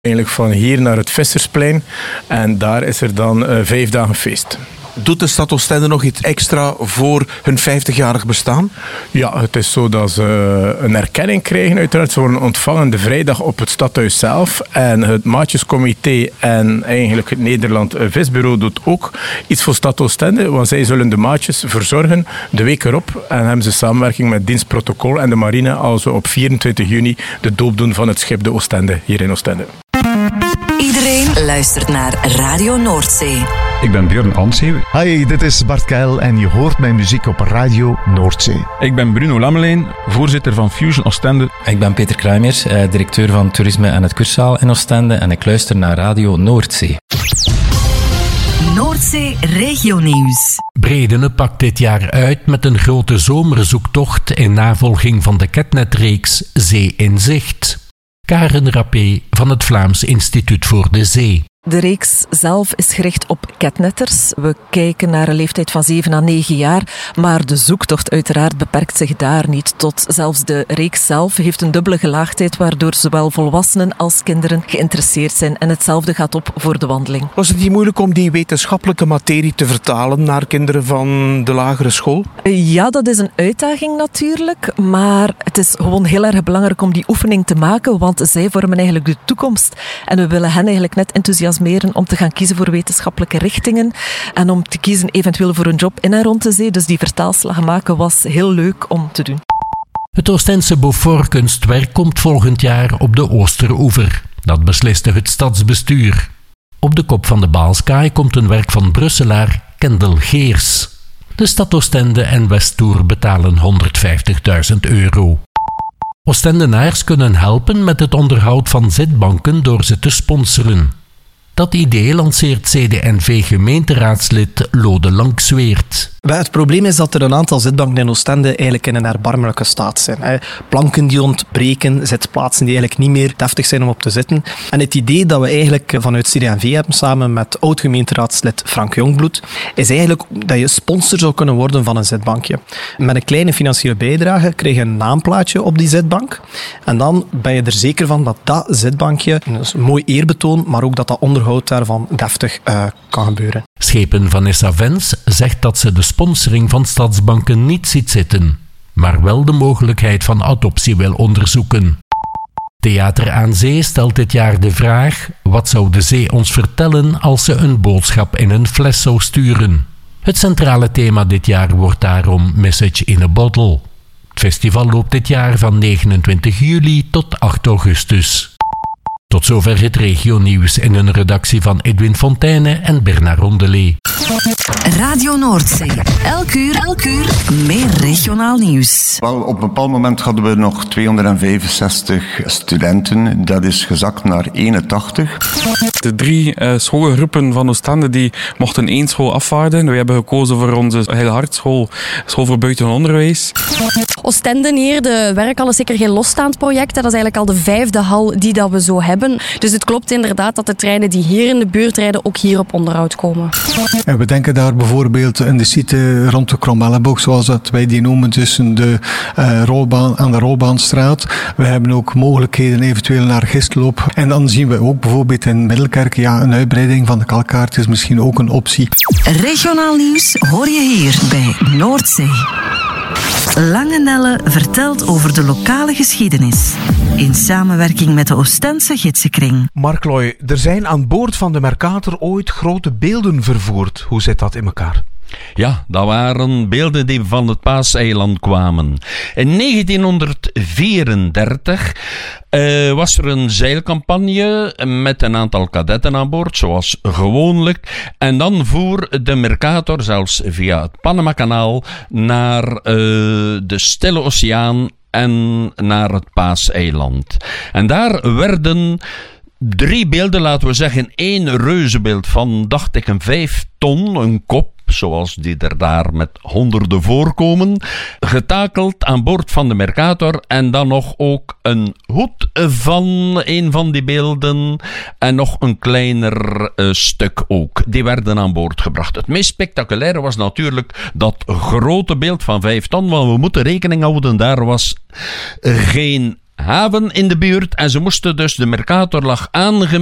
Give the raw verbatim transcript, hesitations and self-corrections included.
Eigenlijk van hier naar het Vissersplein en daar is er dan uh, vijf dagen feest. Doet de stad Oostende nog iets extra voor hun vijftigjarig bestaan? Ja, het is zo dat ze een erkenning krijgen uiteraard. Ze worden ontvangen de vrijdag op het stadhuis zelf. En het Maatjescomité en eigenlijk het Nederland Visbureau doet ook iets voor stad Oostende. Want zij zullen de maatjes verzorgen de week erop. En hebben ze samenwerking met dienstprotocol en de marine als we op vierentwintig juni de doop doen van het schip de Oostende hier in Oostende. Iedereen luistert naar Radio Noordzee. Ik ben Björn Anzee. Hi, dit is Bart Keil en je hoort mijn muziek op Radio Noordzee. Ik ben Bruno Lammeleen, voorzitter van Fusion Oostende. Ik ben Peter Kruijmers, directeur van Toerisme en het Kurszaal in Oostende en ik luister naar Radio Noordzee. Noordzee Regionieuws. Bredene pakt dit jaar uit met een grote zomerzoektocht in navolging van de Ketnet-reeks Zee in Zicht. Karen Rappé van het Vlaams Instituut voor de Zee. De reeks zelf is gericht op ketnetters. We kijken naar een leeftijd van zeven à negen jaar, maar de zoektocht uiteraard beperkt zich daar niet tot. Zelfs de reeks zelf heeft een dubbele gelaagdheid, waardoor zowel volwassenen als kinderen geïnteresseerd zijn. En hetzelfde gaat op voor de wandeling. Was het niet moeilijk om die wetenschappelijke materie te vertalen naar kinderen van de lagere school? Ja, dat is een uitdaging natuurlijk, maar het is gewoon heel erg belangrijk om die oefening te maken, want zij vormen eigenlijk de toekomst. En we willen hen eigenlijk net enthousiasmeren om te gaan kiezen voor wetenschappelijke richtingen en om te kiezen eventueel voor een job in en rond de zee. Dus die vertaalslag maken was heel leuk om te doen. Het Oostense Beaufort-kunstwerk komt volgend jaar op de Oosteroever. Dat besliste het stadsbestuur. Op de kop van de Baalskaai komt een werk van Brusselaar Kendel Geers. De stad Oostende en Westtour betalen honderdvijftigduizend euro. Oostendenaars kunnen helpen met het onderhoud van zitbanken door ze te sponsoren. Dat idee lanceert C D N V-gemeenteraadslid Lode Lanksweert. Het probleem is dat er een aantal zitbanken in Oostende eigenlijk in een erbarmelijke staat zijn. Planken die ontbreken, zitplaatsen die eigenlijk niet meer deftig zijn om op te zitten. En het idee dat we eigenlijk vanuit C D N V hebben, samen met oud-gemeenteraadslid Frank Jongbloed, is eigenlijk dat je sponsor zou kunnen worden van een zitbankje. Met een kleine financiële bijdrage krijg je een naamplaatje op die zitbank. En dan ben je er zeker van dat dat zitbankje, dus een mooi eerbetoon, maar ook dat dat onderhoud daarvan deftig uh, kan gebeuren. Schepen Vanessa Vens zegt dat ze de sponsoring van stadsbanken niet ziet zitten, maar wel de mogelijkheid van adoptie wil onderzoeken. Theater aan Zee stelt dit jaar de vraag: wat zou de zee ons vertellen als ze een boodschap in een fles zou sturen? Het centrale thema dit jaar wordt daarom Message in a Bottle. Het festival loopt dit jaar van negenentwintig juli tot acht augustus. Tot zover het regionieuws in een redactie van Edwin Fontaine en Bernard Rondelet. Radio Noordzee. Elk uur, elk uur meer regionaal nieuws. Wel, op een bepaald moment hadden we nog tweehonderdvijfenzestig studenten. Dat is gezakt naar eenentachtig. De drie uh, schoolgroepen van Oostende die mochten één school afvaarden. We hebben gekozen voor onze Heil Hartschool, school voor buitenonderwijs. Oostende hier, de werkhal is zeker geen losstaand project. Dat is eigenlijk al de vijfde hal die dat we zo hebben. Dus het klopt inderdaad dat de treinen die hier in de buurt rijden ook hier op onderhoud komen. En we denken daar bijvoorbeeld in de site rond de Kromellenboog, zoals dat wij die noemen, tussen de uh, rolbaan aan de Rolbaanstraat. We hebben ook mogelijkheden eventueel naar Gistloop. En dan zien we ook bijvoorbeeld in Middelkerk, ja, een uitbreiding van de kalkaart is misschien ook een optie. Regionaal nieuws hoor je hier bij Noordzee. Lange Nelle vertelt over de lokale geschiedenis. In samenwerking met de Oostense Gidsenkring. Mark Looy, er zijn aan boord van de Mercator ooit grote beelden vervoerd. Hoe zit dat in elkaar? Ja, dat waren beelden die van het Paaseiland kwamen. In negentienhonderdvierendertig uh, was er een zeilcampagne met een aantal kadetten aan boord, zoals gewoonlijk. En dan voer de Mercator zelfs via het Panama-kanaal naar uh, de Stille Oceaan en naar het Paaseiland. En daar werden drie beelden, laten we zeggen, één reuzenbeeld van, dacht ik, een vijf ton, een kop, zoals die er daar met honderden voorkomen, getakeld aan boord van de Mercator en dan nog ook een hoed van een van die beelden en nog een kleiner uh, stuk ook. Die werden aan boord gebracht. Het meest spectaculaire was natuurlijk dat grote beeld van vijf ton, want we moeten rekening houden, daar was geen haven in de buurt en ze moesten dus, de Mercator lag aangemeten